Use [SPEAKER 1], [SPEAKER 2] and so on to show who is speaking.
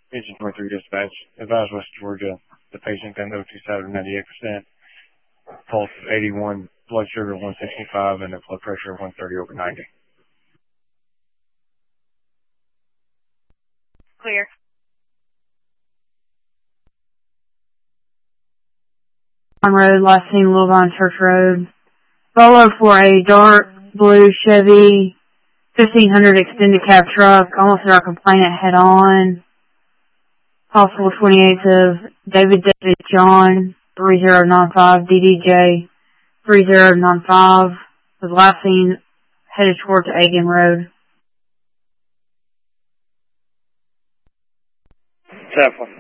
[SPEAKER 1] Engine 23 dispatch. Advise West Georgia. The patient got O2 sat of 98%. Pulse of 81, blood sugar 165, and a blood pressure of 130/90.
[SPEAKER 2] Clear.
[SPEAKER 3] On road, last seen Louvain Church Road. Follow for a dark blue Chevy 1500 extended cab truck. Almost hit our complainant head on. Possible 28th of David John 3095 DDJ 3095 was last seen headed towards Agan Road.
[SPEAKER 1] Chaplain.